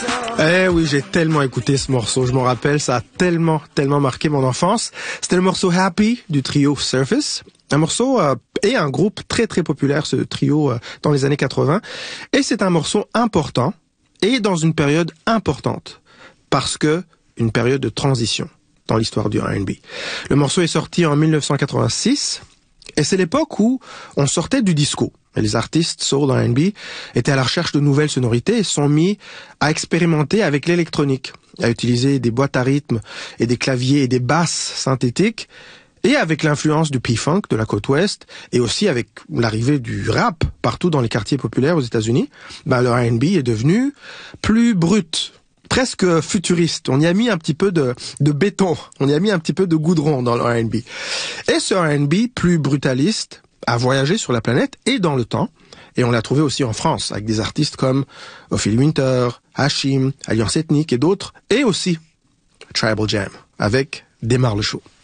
Eh oui, j'ai tellement écouté ce morceau, je m'en rappelle, ça a tellement marqué mon enfance. C'était le morceau Happy du trio Surface. Un morceau et un groupe très populaire, ce trio, dans les années 80. Et c'est un morceau important et dans une période importante. Parce que une période de transition dans l'histoire du R&B. Le morceau est sorti en 1986 et c'est l'époque où on sortait du disco. Et les artistes soul R&B étaient à la recherche de nouvelles sonorités et sont mis à expérimenter avec l'électronique, à utiliser des boîtes à rythme et des claviers et des basses synthétiques, et avec l'influence du P-Funk de la côte ouest, et aussi avec l'arrivée du rap partout dans les quartiers populaires aux États-Unis, le R&B est devenu plus brut, presque futuriste. On y a mis un petit peu de béton, on y a mis un petit peu de goudron dans le R&B. Et ce R&B plus brutaliste a voyagé sur la planète et dans le temps, et on l'a trouvé aussi en France, avec des artistes comme Ophélie Winter, Hashim, Alliance Ethnique et d'autres, et aussi Tribal Jam, avec Démarre le show.